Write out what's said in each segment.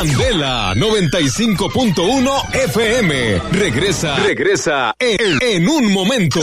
Candela 95.1 FM. Regresa en un momento.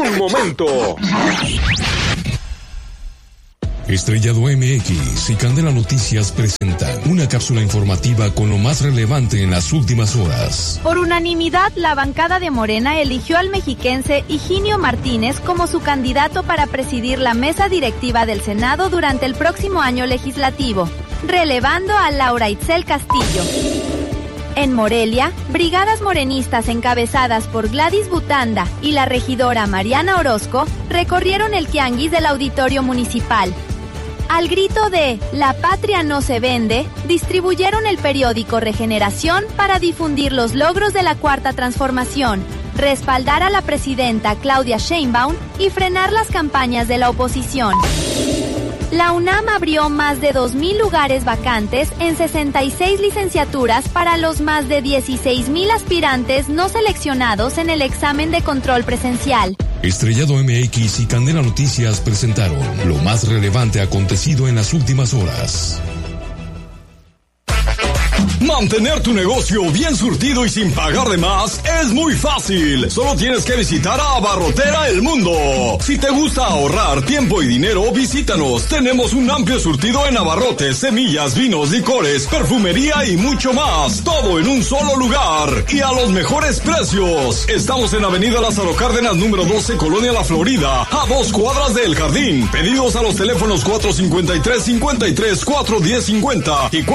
Estrellado MX y Candela Noticias presentan una cápsula informativa con lo más relevante en las últimas horas. Por unanimidad, la bancada de Morena eligió al mexiquense Higinio Martínez como su candidato para presidir la mesa directiva del Senado durante el próximo año legislativo, relevando a Laura Itzel Castillo. En Morelia, brigadas morenistas encabezadas por Gladys Butanda y la regidora Mariana Orozco recorrieron el tianguis del auditorio municipal. Al grito de "La patria no se vende", distribuyeron el periódico Regeneración para difundir los logros de la Cuarta Transformación, respaldar a la presidenta Claudia Sheinbaum y frenar las campañas de la oposición. La UNAM abrió más de 2,000 lugares vacantes en 66 licenciaturas para los más de 16,000 aspirantes no seleccionados en el examen de control presencial. Estrellado MX y Candela Noticias presentaron lo más relevante acontecido en las últimas horas. Mantener tu negocio bien surtido y sin pagar de más es muy fácil. Solo tienes que visitar a Abarrotera El Mundo. Si te gusta ahorrar tiempo y dinero, visítanos. Tenemos un amplio surtido en abarrotes, semillas, vinos, licores, perfumería y mucho más. Todo en un solo lugar y a los mejores precios. Estamos en Avenida Lázaro Cárdenas, número 12, Colonia La Florida, a 2 cuadras del Jardín. Pedidos a los teléfonos 453-53-410-50 y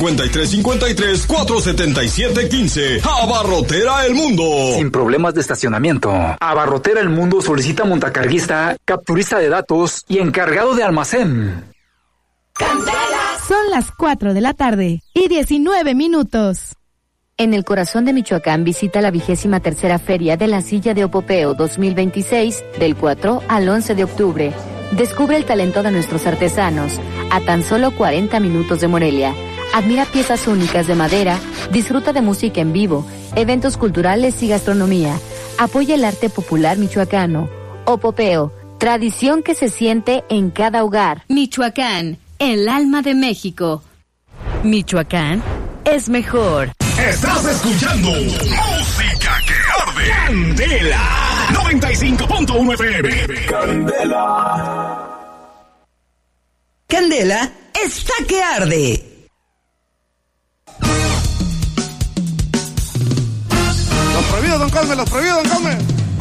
453-477-15. Abarrotera El Mundo. Sin problemas de estacionamiento. Abarrotera El Mundo solicita montacarguista, capturista de datos y encargado de almacén. Son las 4 de la tarde y 19 minutos. En el corazón de Michoacán visita la 23ª Feria de la Silla de Opopeo 2026 del 4 al 11 de octubre. Descubre el talento de nuestros artesanos a tan solo 40 minutos de Morelia. Admira piezas únicas de madera, disfruta de música en vivo, eventos culturales y gastronomía. Apoya el arte popular michoacano. Opopeo, tradición que se siente en cada hogar. Michoacán, el alma de México. Michoacán es mejor. Estás escuchando Música que Arde. Candela 95.1 FM. Candela está que arde. Los prohibidos, don Cosme, los prohibidos, don Cosme.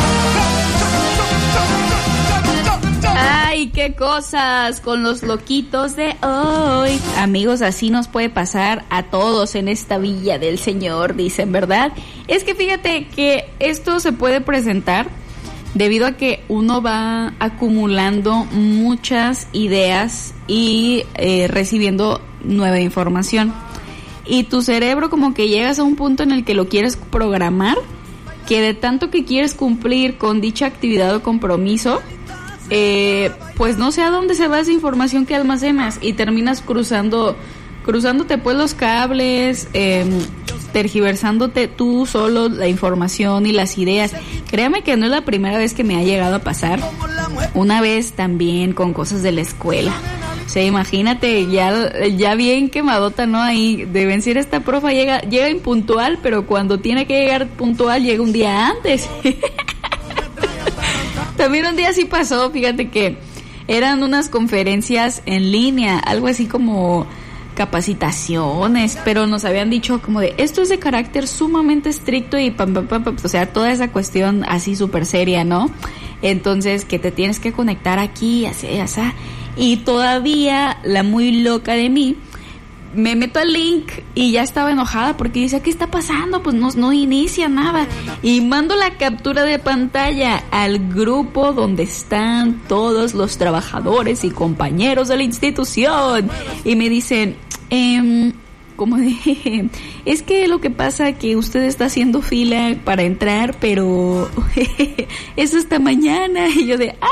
Ay, qué cosas con los loquitos de hoy. Amigos, así nos puede pasar a todos en esta villa del Señor, dicen, ¿verdad? Es que fíjate que esto se puede presentar debido a que uno va acumulando muchas ideas y recibiendo nueva información. Y tu cerebro como que llegas a un punto en el que lo quieres programar, que de tanto que quieres cumplir con dicha actividad o compromiso, pues no sé a dónde se va esa información que almacenas y terminas cruzándote pues los cables, tergiversándote tú solo la información y las ideas. Créame que no es la primera vez que me ha llegado a pasar. Una vez también con cosas de la escuela. O sea, imagínate, ya bien quemadota, ¿no? Ahí deben ser esta profa llega impuntual, pero cuando tiene que llegar puntual llega un día antes. También un día sí pasó, fíjate que eran unas conferencias en línea, algo así como capacitaciones, pero nos habían dicho como de esto es de carácter sumamente estricto y o sea, toda esa cuestión así súper seria, ¿no? Entonces que te tienes que conectar aquí, así. Y todavía la muy loca de mí me meto al link y ya estaba enojada porque dice, ¿qué está pasando? Pues no inicia nada. Y mando la captura de pantalla al grupo donde están todos los trabajadores y compañeros de la institución. Y me dicen, como dije, es que lo que pasa que usted está haciendo fila para entrar, pero es hasta mañana. Y yo de,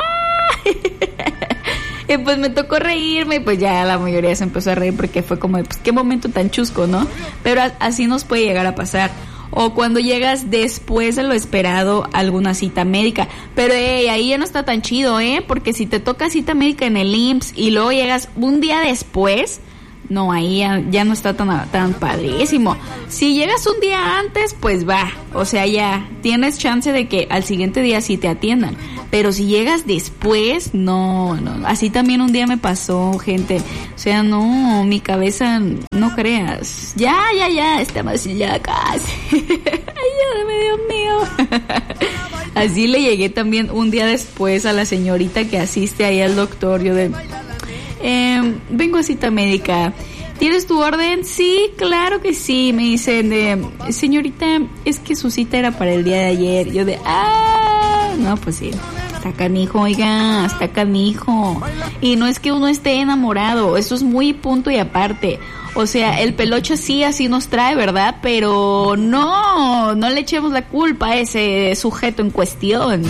Y pues me tocó reírme, pues ya la mayoría se empezó a reír porque fue como, pues qué momento tan chusco, ¿no? Pero así nos puede llegar a pasar. O cuando llegas después de lo esperado a alguna cita médica. Pero ahí ya no está tan chido, porque si te toca cita médica en el IMSS y luego llegas un día después, no, ahí ya no está tan padrísimo. Si llegas un día antes, pues va, o sea, ya tienes chance de que al siguiente día sí te atiendan. Pero si llegas después, no, así también un día me pasó, gente. O sea, no, mi cabeza, no creas. Ya, estamos ya casi. Ayúdame, Dios mío. Así le llegué también un día después a la señorita que asiste ahí al doctor. Yo vengo a cita médica. ¿Tienes tu orden? Sí, claro que sí. Me dicen, señorita, es que su cita era para el día de ayer. Yo no, pues sí. Está canijo, oiga, está canijo. Y no es que uno esté enamorado, eso es muy punto y aparte. O sea, el pelocho sí, así nos trae, ¿verdad? Pero no le echemos la culpa a ese sujeto en cuestión.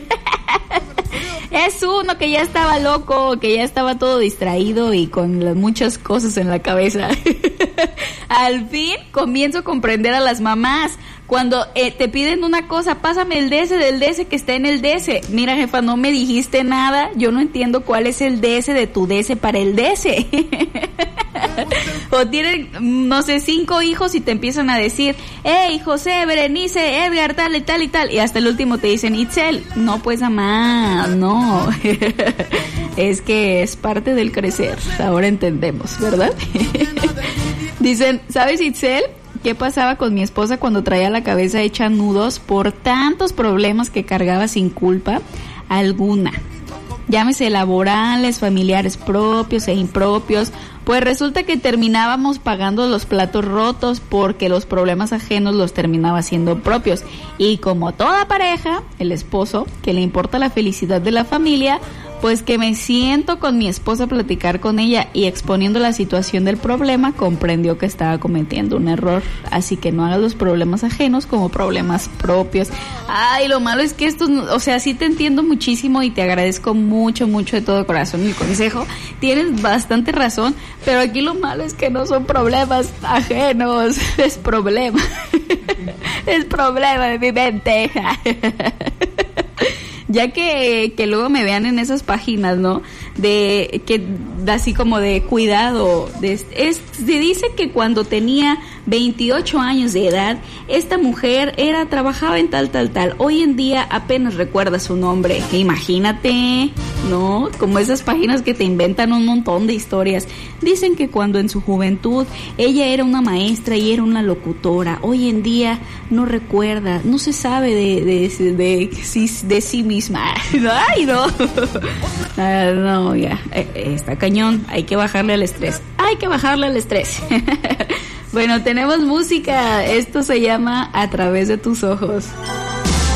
Es uno que ya estaba loco, que ya estaba todo distraído y con muchas cosas en la cabeza. Al fin comienzo a comprender a las mamás. Cuando te piden una cosa, pásame el DS del DS que está en el DS. Mira, jefa, no me dijiste nada. Yo no entiendo cuál es el DS de tu DS para el DS. O tienen, no sé, 5 hijos y te empiezan a decir, hey, José, Berenice, Edgar, tal y tal y tal. Y hasta el último te dicen, Itzel. No, pues, mamá, no. Es que es parte del crecer. Ahora entendemos, ¿verdad? Dicen, ¿sabes, Itzel? ¿Qué pasaba con mi esposa cuando traía la cabeza hecha nudos por tantos problemas que cargaba sin culpa alguna? Llámese laborales, familiares propios e impropios. Pues resulta que terminábamos pagando los platos rotos porque los problemas ajenos los terminaba siendo propios. Y como toda pareja, el esposo, que le importa la felicidad de la familia, pues que me siento con mi esposa a platicar con ella y exponiendo la situación del problema, comprendió que estaba cometiendo un error. Así que no hagas los problemas ajenos como problemas propios. Ay, lo malo es que esto, o sea, sí te entiendo muchísimo y te agradezco mucho, mucho de todo corazón el consejo. Tienes bastante razón, pero aquí lo malo es que no son problemas ajenos, es problema. Es problema de mi mente. Ya que luego me vean en esas páginas, ¿no? De que así como de cuidado. Se dice que cuando tenía 28 años de edad, esta mujer trabajaba en tal. Hoy en día apenas recuerda su nombre. Imagínate, ¿no? Como esas páginas que te inventan un montón de historias. Dicen que cuando en su juventud ella era una maestra y era una locutora. Hoy en día no recuerda, no se sabe de sí misma. Ay, no. No, ya. Está cañón. Hay que bajarle al estrés. Bueno, tenemos música. Esto se llama A través de tus ojos.